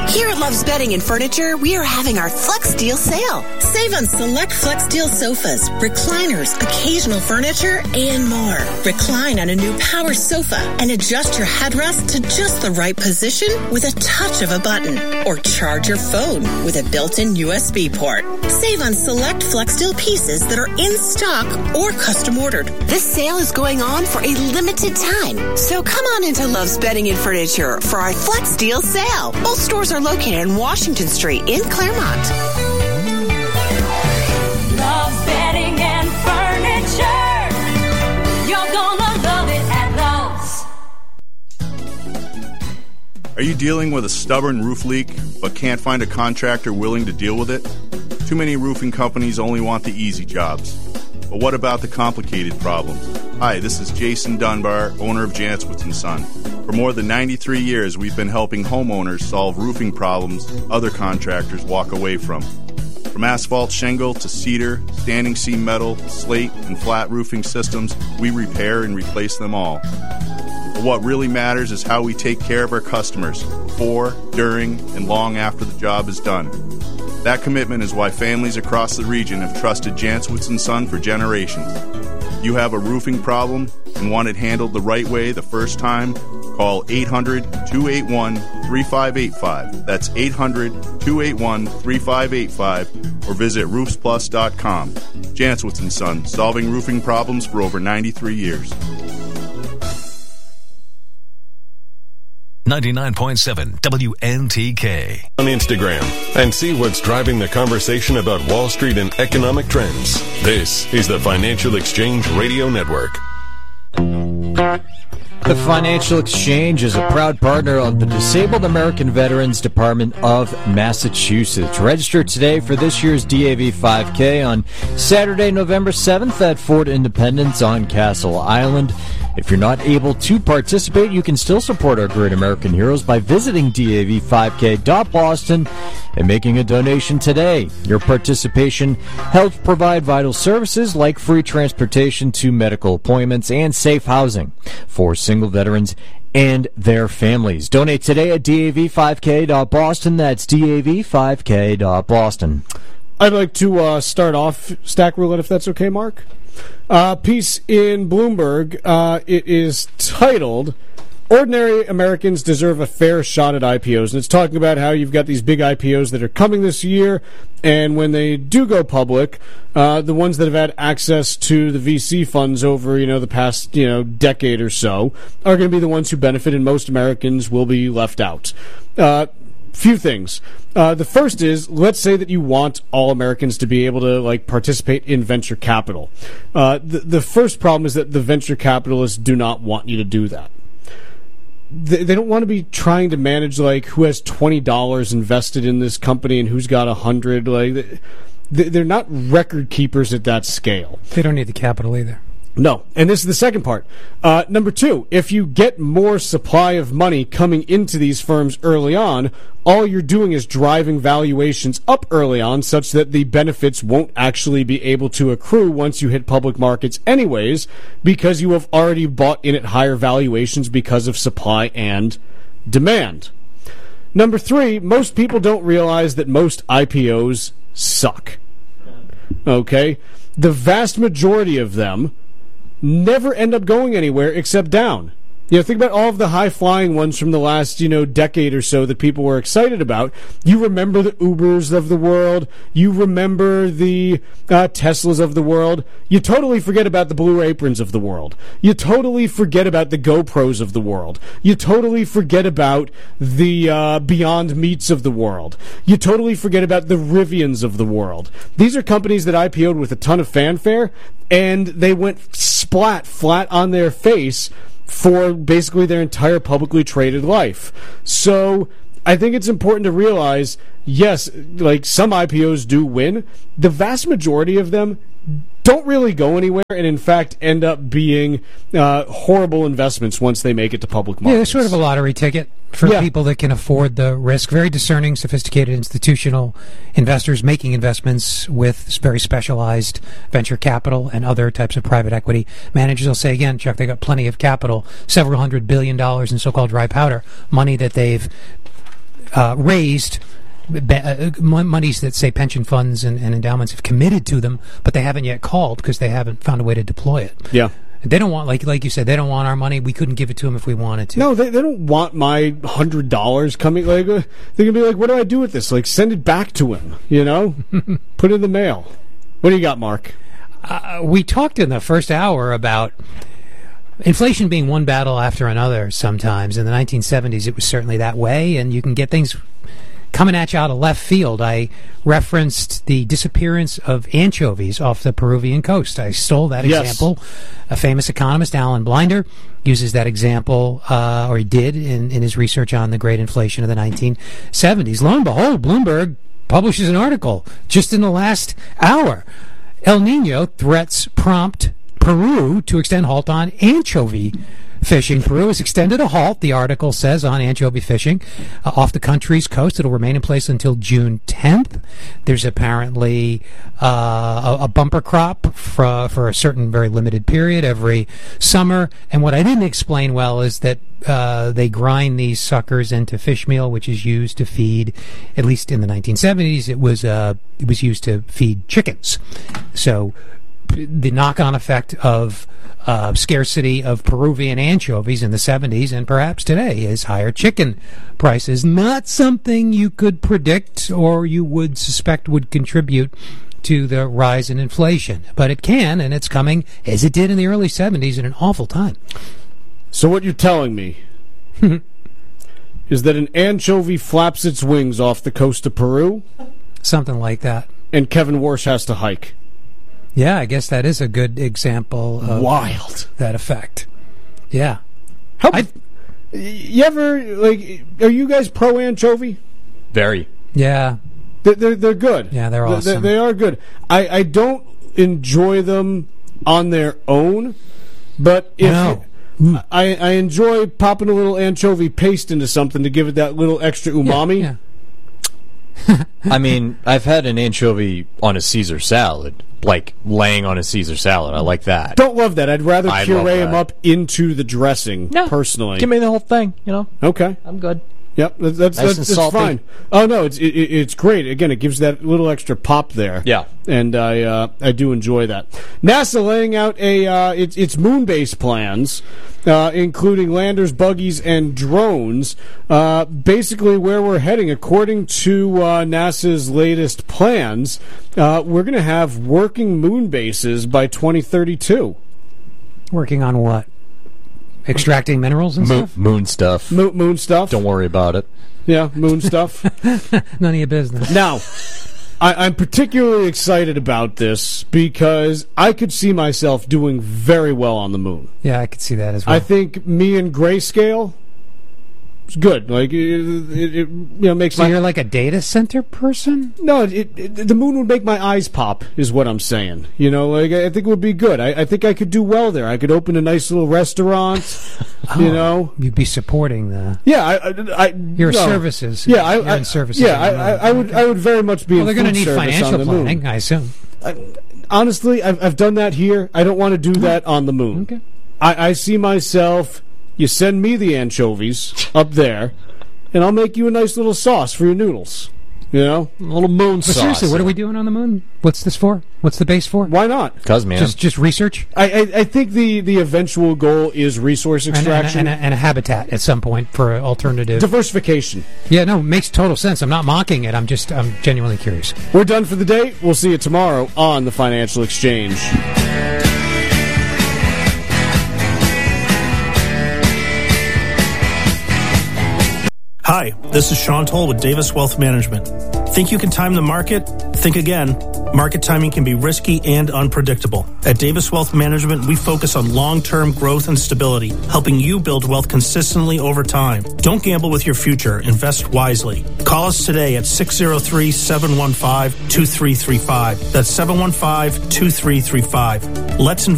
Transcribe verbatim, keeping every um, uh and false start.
Here at Love's Bedding and Furniture, we are having our Flex Deal sale. Save on select Flex Deal sofas, recliners, occasional furniture, and more. Recline on a new power sofa and adjust your headrest to just the right position with a touch of a button. Or charge your phone with a built-in U S B port. Save on select Flex Deal pieces that are in stock or custom ordered. This sale is going on for a limited time. So come on into Love's Bedding and Furniture for our Flex Deal sale. Both stores are located on Washington Street in Claremont. Love's Bedding and Furniture. You're gonna love it at Love's. Are you dealing with a stubborn roof leak but can't find a contractor willing to deal with it? Too many roofing companies only want the easy jobs. But what about the complicated problems? Hi, this is Jason Dunbar, owner of Jantzwitz and Son. For more than ninety-three years, we've been helping homeowners solve roofing problems other contractors walk away from. From asphalt shingle to cedar, standing seam metal, slate, and flat roofing systems, we repair and replace them all. But what really matters is how we take care of our customers before, during, and long after the job is done. That commitment is why families across the region have trusted Jantzwitz and Son for generations. You have a roofing problem and want it handled the right way the first time? Call eight hundred, two eight one, three five eight five. That's eight hundred, two eight one, three five eight five or visit roofs plus dot com. Jantzwitz and Son, solving roofing problems for over ninety-three years. ninety-nine point seven W N T K. On Instagram and see what's driving the conversation about Wall Street and economic trends. This is the Financial Exchange Radio Network. The Financial Exchange is a proud partner of the Disabled American Veterans Department of Massachusetts. Register today for this year's D A V five K on Saturday, November seventh at Fort Independence on Castle Island. If you're not able to participate, you can still support our great American heroes by visiting D A V five K dot Boston and making a donation today. Your participation helps provide vital services like free transportation to medical appointments and safe housing for single veterans and their families. Donate today at D A V five K dot Boston. That's D A V five K dot Boston. I'd like to uh, start off Stack Roulette, if that's okay, Mark. Uh, piece in Bloomberg. Uh, it is titled, Ordinary Americans Deserve a Fair Shot at I P Os. And it's talking about how you've got these big I P Os that are coming this year, and when they do go public, uh, the ones that have had access to the V C funds over, you know, the past, you know, decade or so are going to be the ones who benefit, and most Americans will be left out. Uh, few things. Uh, the first is, let's say that you want all Americans to be able to, like, participate in venture capital. Uh, the, the first problem is that the venture capitalists do not want you to do that. They, they don't want to be trying to manage, like, who has twenty dollars invested in this company and who's got one hundred. Like, they, they're not record keepers at that scale. They don't need the capital either. No, and this is the second part. Uh, number two, if you get more supply of money coming into these firms early on, all you're doing is driving valuations up early on such that the benefits won't actually be able to accrue once you hit public markets anyways, because you have already bought in at higher valuations because of supply and demand. Number three, most people don't realize that most I P Os suck. Okay? The vast majority of them never end up going anywhere except down. You know, think about all of the high-flying ones from the last, you know, decade or so that people were excited about. You remember the Ubers of the world. You remember the uh, Teslas of the world. You totally forget about the Blue Aprons of the world. You totally forget about the GoPros of the world. You totally forget about the uh, Beyond Meats of the world. You totally forget about the Rivians of the world. These are companies that I P O'd with a ton of fanfare, and they went splat, flat on their face for basically their entire publicly traded life. So I think it's important to realize, yes, like some I P Os do win. The vast majority of them don't really go anywhere, and in fact end up being uh, horrible investments once they make it to public markets. Yeah, they're sort of a lottery ticket for yeah. people that can afford the risk. Very discerning, sophisticated institutional investors making investments with very specialized venture capital and other types of private equity managers. I'll say again, Chuck, they got plenty of capital, several hundred billion dollars in so-called dry powder, money that they've uh, raised uh, monies that, say, pension funds and, and endowments have committed to them, but they haven't yet called because they haven't found a way to deploy it. Yeah. They don't want, like like you said, they don't want our money. We couldn't give it to them if we wanted to. No, they they don't want my hundred dollars coming. Like uh, they're gonna be like, what do I do with this? Like, send it back to him. You know, put it in the mail. What do you got, Mark? Uh, we talked in the first hour about inflation being one battle after another. Sometimes in the nineteen seventies, it was certainly that way, and you can get things coming at you out of left field. I referenced the disappearance of anchovies off the Peruvian coast. I stole that Yes. example. A famous economist, Alan Blinder, uses that example, uh, or he did in, in his research on the great inflation of the nineteen seventies. Lo and behold, Bloomberg publishes an article just in the last hour. El Nino threats prompt Peru to extend halt on anchovy fishing. Peru has extended a halt, the article says, on anchovy fishing uh, off the country's coast. It'll remain in place until June tenth. There's apparently uh, a, a bumper crop for, for a certain very limited period every summer. And what I didn't explain well is that uh, they grind these suckers into fish meal, which is used to feed, at least in the nineteen seventies, it was uh, it was used to feed chickens. So the knock-on effect of uh, scarcity of Peruvian anchovies in the seventies and perhaps today is higher chicken prices. Not something you could predict or you would suspect would contribute to the rise in inflation. But it can, and it's coming, as it did in the early seventies, at an awful time. So what you're telling me is that an anchovy flaps its wings off the coast of Peru, Something like that. and Kevin Warsh has to hike. Yeah, I guess that is a good example of Wild. that effect. Yeah. How? I- you ever like? Are you guys pro anchovy? Very. Yeah. They're they're, they're good. Yeah, they're They- awesome. They, they are good. I, I don't enjoy them on their own, but if No. I I enjoy popping a little anchovy paste into something to give it that little extra umami. Yeah. I mean, I've had an anchovy on a Caesar salad, like laying on a Caesar salad. I like that. Don't love that. I'd rather I puree love them that. up into the dressing. No, personally. Give me the whole thing, you know? Okay. I'm good. Yep, that's that's, Nice that's, and that's salty. fine. Oh no, it's it, it's great. Again, it gives that little extra pop there. Yeah. and I uh, I do enjoy that. NASA laying out a uh, its its moon base plans, uh, including landers, buggies, and drones. Uh, basically, where we're heading, according to uh, NASA's latest plans, uh, we're going to have working moon bases by twenty thirty-two. Working on what? Extracting minerals and Moon, stuff? moon stuff. Moon, moon stuff. Don't worry about it. Yeah, moon stuff. None of your business. Now, I, I'm particularly excited about this because I could see myself doing very well on the moon. Yeah, I could see that as well. I think me and Grayscale is good. Like it, it, it you know makes so my you're like a data center person? no. It, it, the moon would make my eyes pop. Is what I'm saying. You know, like I think it would be good. I, I think I could do well there. I could open a nice little restaurant. You Oh, know. You'd be supporting the Yeah, I, I, I your no. services. Yeah, I, You're I in services. Yeah, on I, the I, moon. I would. I would very much be. Well, in they're going to food need service financial on the moon. planning, I assume. Honestly, I've, I've done that here. I don't want to do that on the moon. Okay. I, I see myself, you send me the anchovies up there, and I'll make you a nice little sauce for your noodles. You know? A little moon But sauce. seriously, what are we doing on the moon? What's this for? What's the base for? Why not? Cuz, man. Just just research I, I, I think the, the eventual goal is resource and, and, extraction. and, a, and a habitat at some point for an alternative. Diversification. Yeah, no, makes total sense. I'm not mocking it. I'm just I'm genuinely curious. We're done for the day. We'll see you tomorrow on the Financial Exchange. Hi, this is Sean Toll with Davis Wealth Management. Think you can time the market? Think again. Market timing can be risky and unpredictable. At Davis Wealth Management, we focus on long-term growth and stability, helping you build wealth consistently over time. Don't gamble with your future. Invest wisely. Call us today at six oh three, seven one five, two three three five. That's seven one five, two three three five. Let's invest.